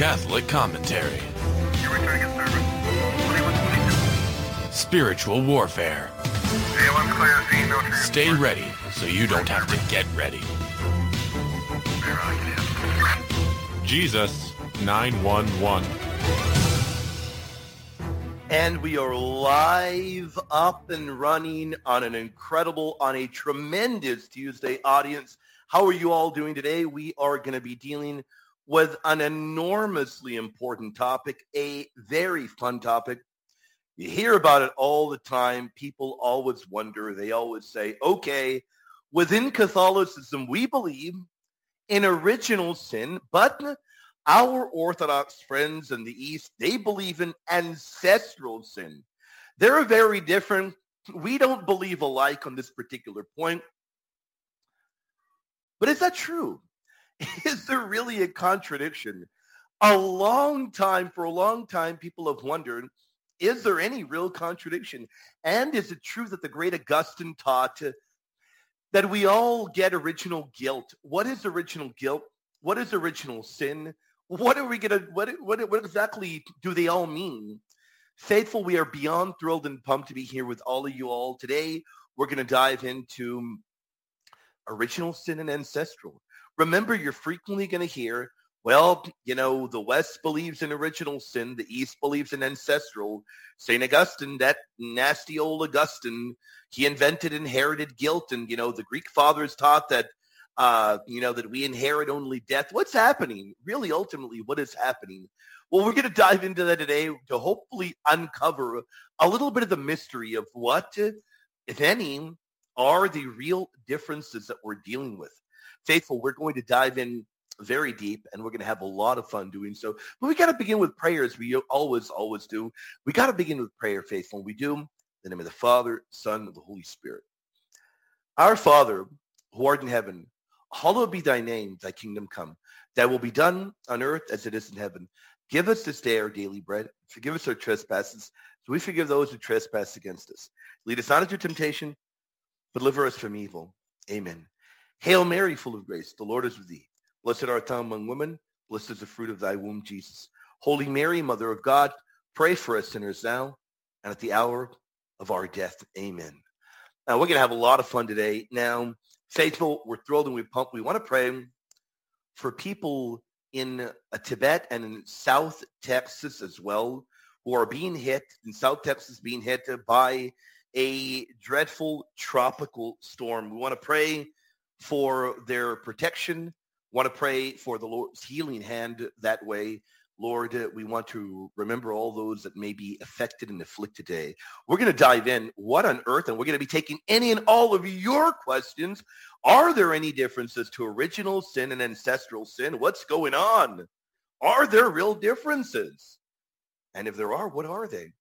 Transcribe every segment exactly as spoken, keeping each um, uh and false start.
Catholic commentary. You're returning at service. twenty-one twenty-two. Spiritual warfare. A one clear, C, no transport. Stay ready so you don't have to get ready. We're on it. Jesus nine one one. And we are live, up and running on an incredible, on a tremendous Tuesday audience. How are you all doing today? We are going to be dealing with an enormously important topic, a very fun topic. You hear about it all the time. People always wonder. They always say, okay, within Catholicism, we believe in original sin, but our Orthodox friends in the East, they believe in ancestral sin. They're very different. We don't believe alike on this particular point. But is that true? Is there really a contradiction? A long time, for a long time, people have wondered, is there any real contradiction? And is it true that the great Augustine taught that we all get original guilt? What is original guilt? What is original sin? What are we going to, what, what, what exactly do they all mean? Faithful, we are beyond thrilled and pumped to be here with all of you all. Today, we're going to dive into original sin and ancestral. Remember, you're frequently going to hear, well, you know, the West believes in original sin. The East believes in ancestral. Saint Augustine, that nasty old Augustine, he invented inherited guilt. And, you know, the Greek fathers taught that, uh, you know, that we inherit only death. What's happening? Really, ultimately, what is happening? Well, we're going to dive into that today to hopefully uncover a little bit of the mystery of what, if any, are the real differences that we're dealing with. Faithful, we're going to dive in very deep, and we're going to have a lot of fun doing so. But we got to begin with prayer, as we always, always do. We got to begin with prayer, Faithful. We do in the name of the Father, Son, and the Holy Spirit. Our Father, who art in heaven, hallowed be thy name, thy kingdom come. Thy will be done on earth as it is in heaven. Give us this day our daily bread. Forgive us our trespasses, so we forgive those who trespass against us. Lead us not into temptation, but deliver us from evil. Amen. Hail Mary, full of grace, the Lord is with thee. Blessed art thou among women. Blessed is the fruit of thy womb, Jesus. Holy Mary, Mother of God, pray for us sinners now and at the hour of our death. Amen. Now, we're going to have a lot of fun today. Now, Faithful, we're thrilled and we're pumped. We want to pray for people in uh, Tibet and in South Texas as well, who are being hit, in South Texas being hit by a dreadful tropical storm. We want to pray for their protection. Want to pray for the Lord's healing hand that way. Lord, we want to remember all those that may be affected and afflicted today. We're going to dive in. What on earth? And we're going to be taking any and all of your questions. Are there any differences to original sin and ancestral sin? What's going on? Are there real differences? And if there are, what are they?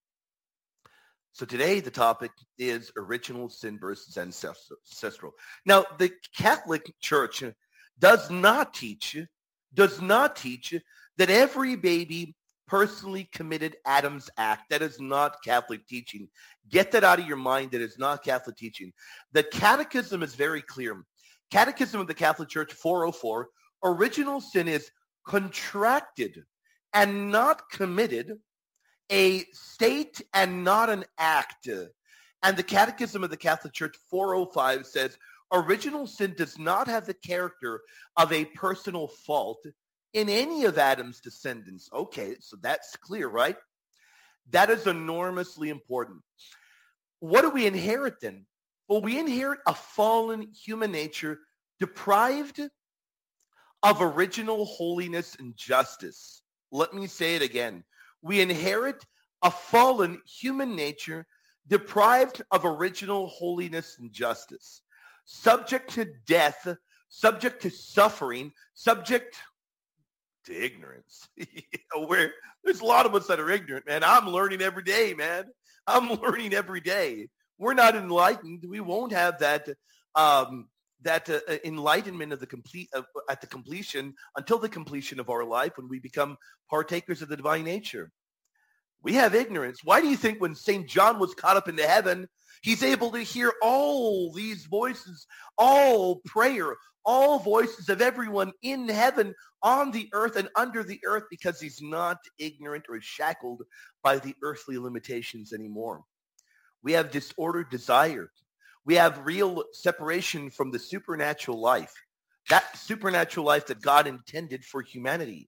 So today the topic is original sin versus ancestral. Now, the Catholic Church does not teach, does not teach that every baby personally committed Adam's act. That is not Catholic teaching. Get that out of your mind. That is not Catholic teaching. The Catechism is very clear. Catechism of the Catholic Church four oh four, original sin is contracted and not committed, a state and not an act. And the Catechism of the Catholic Church four oh five says, original sin does not have the character of a personal fault in any of Adam's descendants. Okay, so that's clear, right? That is enormously important. What do we inherit then? Well, we inherit a fallen human nature deprived of original holiness and justice. Let me say it again. We inherit a fallen human nature deprived of original holiness and justice, subject to death, subject to suffering, subject to ignorance. You know, where there's a lot of us that are ignorant, man. I'm learning every day, man. I'm learning every day. We're not enlightened. We won't have that um, that uh, enlightenment of the complete uh, at the completion until the completion of our life, when we become partakers of the divine nature. We have ignorance. Why do you think when Saint John was caught up into heaven, he's able to hear all these voices, all prayer, all voices of everyone in heaven, on the earth, and under the earth, because he's not ignorant or shackled by the earthly limitations anymore. We have disordered desire. We have real separation from the supernatural life, that supernatural life that God intended for humanity.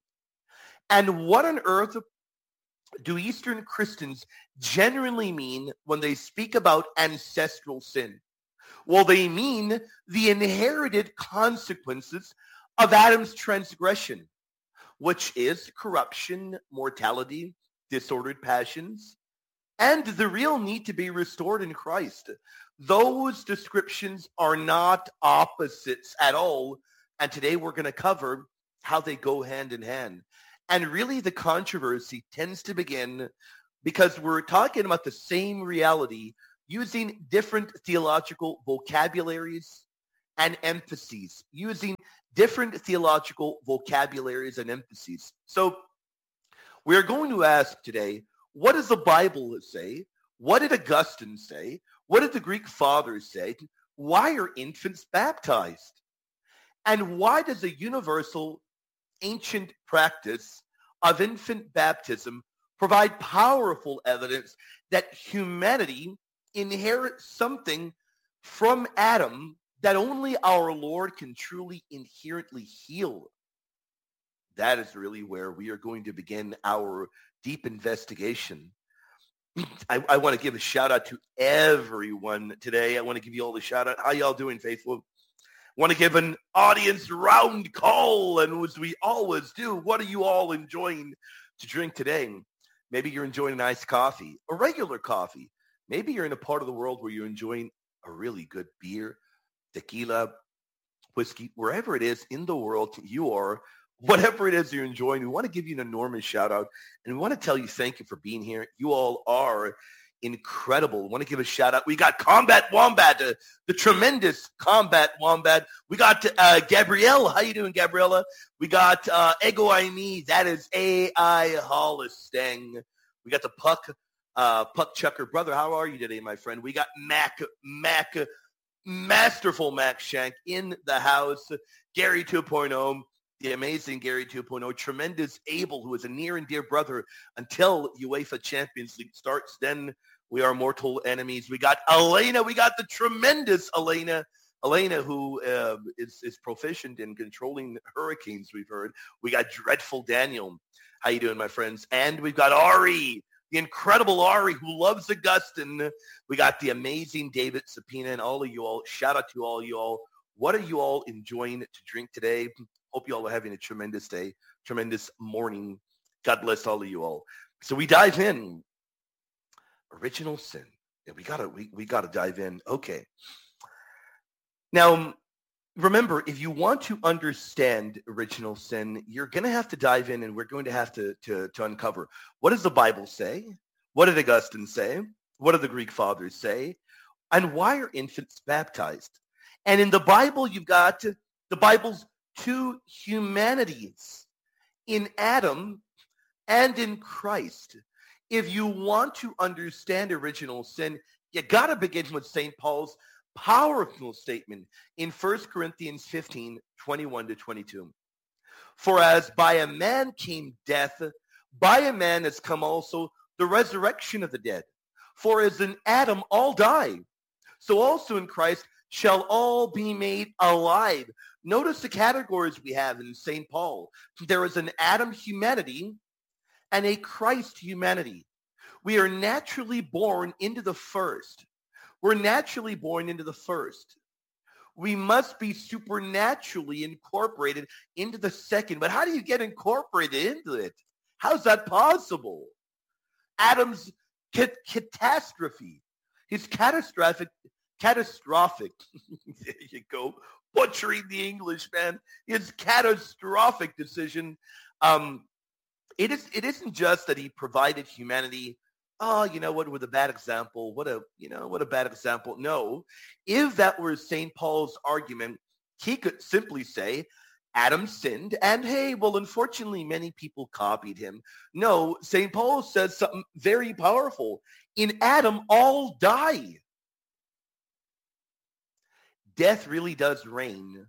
And what on earth do Eastern Christians generally mean when they speak about ancestral sin? Well, they mean the inherited consequences of Adam's transgression, which is corruption, mortality, disordered passions, and the real need to be restored in Christ. Those descriptions are not opposites at all, and today we're going to cover how they go hand in hand. And really the controversy tends to begin because we're talking about the same reality using different theological vocabularies and emphases, using different theological vocabularies and emphases. So we're going to ask today, what does the Bible say? What did Augustine say? What did the Greek fathers say? Why are infants baptized? And why does a universal ancient practice of infant baptism provide powerful evidence that humanity inherits something from Adam that only our Lord can truly inherently heal? That is really where we are going to begin our deep investigation. I, I want to give a shout out to everyone today. I want to give you all the shout out. How y'all doing, faithful? Want to give an audience round call, and as we always do, what are you all enjoying to drink today? Maybe you're enjoying an iced coffee, a regular coffee. Maybe you're in a part of the world where you're enjoying a really good beer, tequila, whiskey, wherever it is in the world you are, whatever it is you're enjoying. We want to give you an enormous shout out, and we want to tell you thank you for being here. You all are incredible. I want to give a shout out. We got Combat Wombat, uh, the tremendous Combat Wombat. We got uh, Gabrielle. How you doing, Gabriella? We got uh, Ego I Me. That is A I Holistang. We got the Puck, uh, Puck Chucker. Brother, how are you today, my friend? We got Mac, Mac, Masterful Mac Shank in the house. Gary two point oh. The amazing Gary two point oh, tremendous Abel, who is a near and dear brother until UEFA Champions League starts. Then we are mortal enemies. We got Elena. We got the tremendous Elena. Elena, who uh, is, is proficient in controlling hurricanes, we've heard. We got Dreadful Daniel. How you doing, my friends? And we've got Ari, the incredible Ari, who loves Augustine. We got the amazing David Sapina, and all of you all. Shout out to all of you all. What are you all enjoying to drink today? Hope you all are having a tremendous day, tremendous morning. God bless all of you all. So we dive in. Original sin. Yeah, we gotta we, we gotta dive in. Okay. Now, remember, if you want to understand original sin, you're gonna have to dive in, and we're going to have to to, to uncover what does the Bible say? What did Augustine say? What do the Greek fathers say? And why are infants baptized? And in the Bible, you've got the Bible's two humanities, in Adam and in Christ. If you want to understand original sin, you got to begin with Saint Paul's powerful statement in First Corinthians fifteen, twenty-one to twenty-two. For as by a man came death, by a man has come also the resurrection of the dead. For as in Adam all die, so also in Christ shall all be made alive. Notice the categories we have in Saint Paul. There is an Adam humanity and a Christ humanity. We are naturally born into the first. We're naturally born into the first. We must be supernaturally incorporated into the second. But how do you get incorporated into it? How's that possible? Adam's cat- catastrophe, his catastrophic Catastrophic, there you go, butchering the English, man. His catastrophic decision. Um, it is. It isn't just that he provided humanity. Oh, you know what? With a bad example. What a you know what a bad example. No, if that were Saint Paul's argument, he could simply say, Adam sinned, and hey, well, unfortunately, many people copied him. No, Saint Paul says something very powerful. In Adam, all die. Death really does reign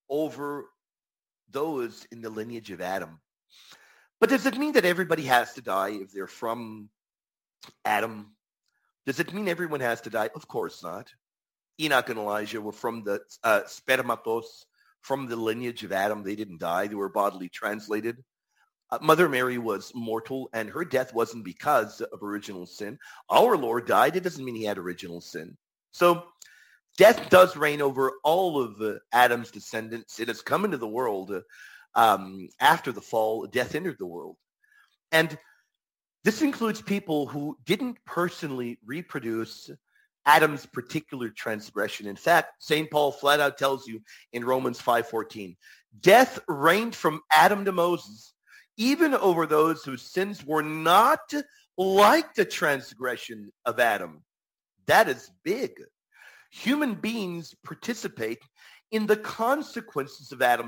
over those in the lineage of Adam. But does it mean that everybody has to die if they're from Adam? Does it mean everyone has to die? Of course not. Enoch and Elijah were from the uh, spermatos, from the lineage of Adam. They didn't die. They were bodily translated. Uh, Mother Mary was mortal, and her death wasn't because of original sin. Our Lord died. It doesn't mean he had original sin. So death does reign over all of uh, Adam's descendants. It has come into the world uh, um, after the fall. Death entered the world. And this includes people who didn't personally reproduce Adam's particular transgression. In fact, Saint Paul flat out tells you in Romans five fourteen, death reigned from Adam to Moses, even over those whose sins were not like the transgression of Adam. That is big. Human beings participate in the consequences of Adam's